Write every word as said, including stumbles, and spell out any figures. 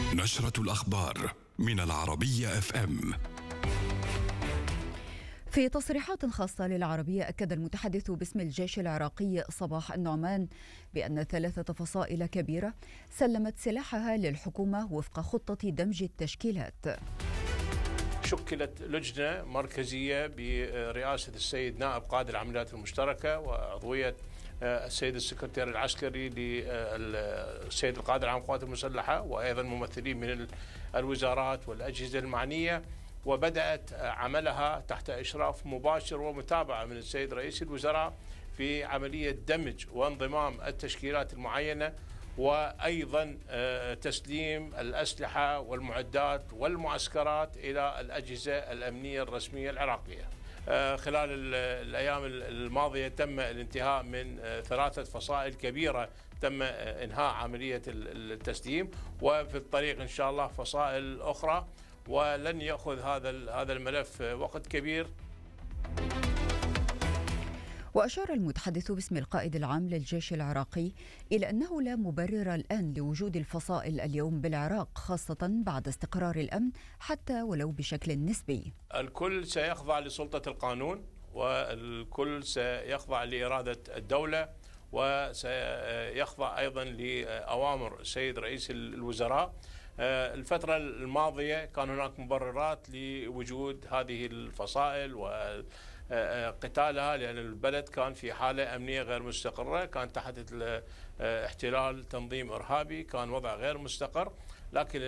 نشرة الأخبار من العربية اف ام. في تصريحات خاصة للعربية أكد المتحدث باسم الجيش العراقي صباح النعمان بأن ثلاثة فصائل كبيرة سلمت سلاحها للحكومة وفق خطة دمج التشكيلات. شكلت لجنة مركزية برئاسة السيد نائب قائد العمليات المشتركة وعضوية السيد السكرتير العسكري للسيد القائد العام للقوات المسلحة، وأيضا ممثلين من الوزارات والأجهزة المعنية، وبدأت عملها تحت إشراف مباشر ومتابعة من السيد رئيس الوزراء في عملية دمج وانضمام التشكيلات المعينة، وأيضا تسليم الأسلحة والمعدات والمعسكرات إلى الأجهزة الأمنية الرسمية العراقية. خلال الأيام الماضية تم الانتهاء من ثلاثة فصائل كبيرة، تم إنهاء عملية التسليم، وفي الطريق إن شاء الله فصائل أخرى، ولن يأخذ هذا هذا الملف وقت كبير. وأشار المتحدث باسم القائد العام للجيش العراقي إلى أنه لا مبرر الآن لوجود الفصائل اليوم بالعراق، خاصة بعد استقرار الأمن حتى ولو بشكل نسبي. الكل سيخضع لسلطة القانون، والكل سيخضع لإرادة الدولة، وسيخضع أيضا لأوامر السيد رئيس الوزراء. الفترة الماضية كان هناك مبررات لوجود هذه الفصائل وقتالها، لأن البلد كان في حالة أمنية غير مستقرة، كان تحت احتلال تنظيم إرهابي، كان وضع غير مستقر. لكن